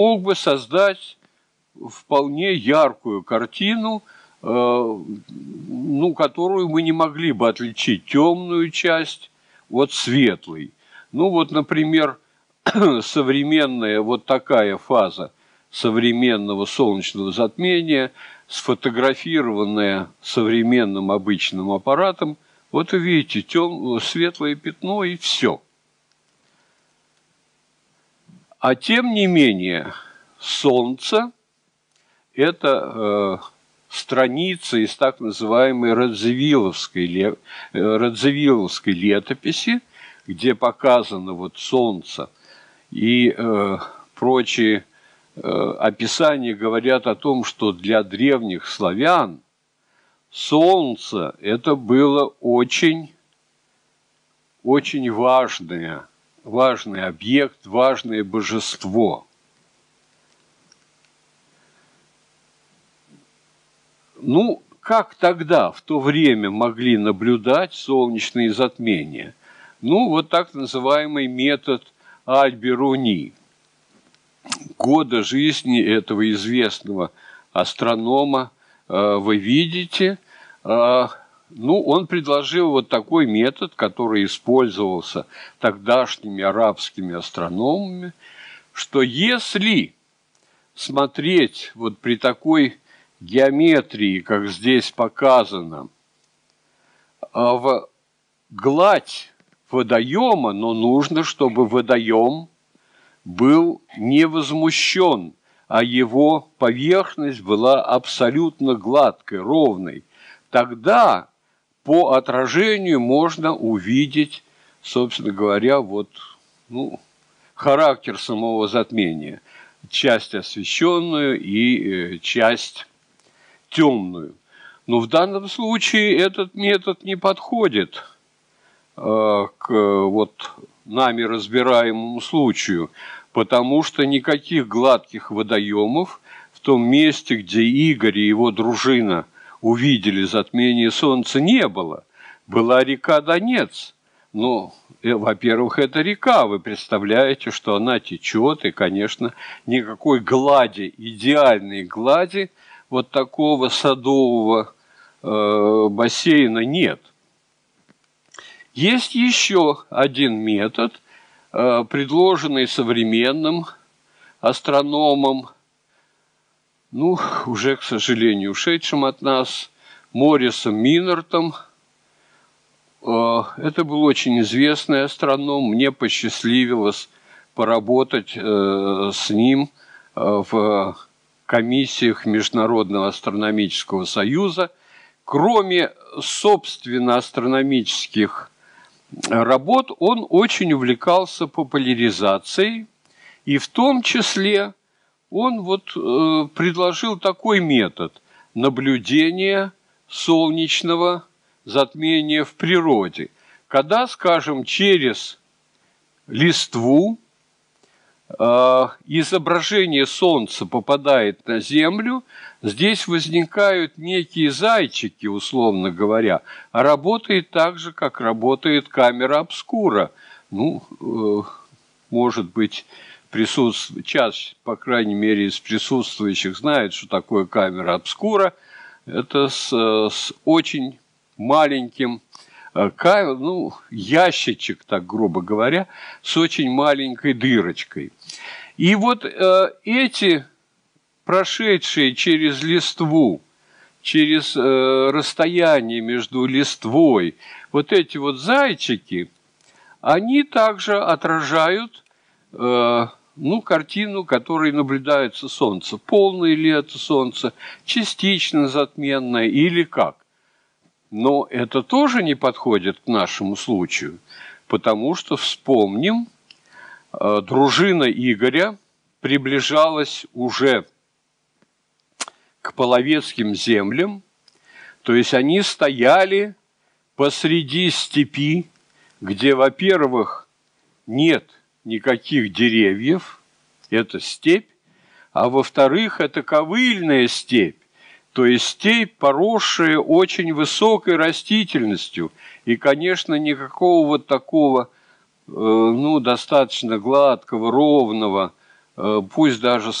мог бы создать вполне яркую картину, которую мы не могли бы отличить темную часть от светлой. Например, современная вот такая фаза современного солнечного затмения, сфотографированная современным обычным аппаратом, вот вы видите, светлое пятно и все. А тем не менее, Солнце – это страница из так называемой Радзивилловской летописи, где показано вот Солнце, и прочие описания говорят о том, что для древних славян Солнце – это было очень, очень важный объект, важное божество. Как тогда, в то время, могли наблюдать солнечные затмения? Вот так называемый метод Аль-Бируни. Года жизни этого известного астронома вы видите. Он предложил вот такой метод, который использовался тогдашними арабскими астрономами, что если смотреть вот при такой геометрии, как здесь показано, в гладь водоема, но нужно, чтобы водоем был не возмущен, а его поверхность была абсолютно гладкой, ровной. Тогда по отражению можно увидеть, собственно говоря, характер самого затмения. Часть освещенную и часть темную. Но в данном случае этот метод не подходит к нами разбираемому случаю, потому что никаких гладких водоемов в том месте, где Игорь и его дружина увидели затмение Солнца, не было. Была река Донец. Во-первых, это река, вы представляете, что она течет, и, конечно, никакой глади, идеальной глади, вот такого садового бассейна нет. Есть еще один метод, предложенный современным астрономом, уже, к сожалению, ушедшим от нас, Моррисом Минартом. Это был очень известный астроном, мне посчастливилось поработать с ним в комиссиях Международного астрономического союза. Кроме, собственно, астрономических работ, он очень увлекался популяризацией, и в том числе он предложил такой метод наблюдения солнечного затмения в природе, когда, скажем, через листву изображение Солнца попадает на Землю, здесь возникают некие зайчики, условно говоря, а работает так же, как работает камера обскура. Может быть, часть, по крайней мере, из присутствующих знает, что такое камера обскура. Это с очень маленьким ящичек, так грубо говоря, с очень маленькой дырочкой. И эти, прошедшие через листву, через расстояние между листвой, эти зайчики, они также отражают картину, которой наблюдается Солнце. Полное ли это Солнце, частично затменное или как? Но это тоже не подходит к нашему случаю, потому что, вспомним, дружина Игоря приближалась уже к половецким землям, то есть они стояли посреди степи, где, во-первых, нет никаких деревьев, это степь, а во-вторых, это ковыльная степь. То есть степь, поросшая очень высокой растительностью. И, конечно, никакого такого, достаточно гладкого, ровного пусть даже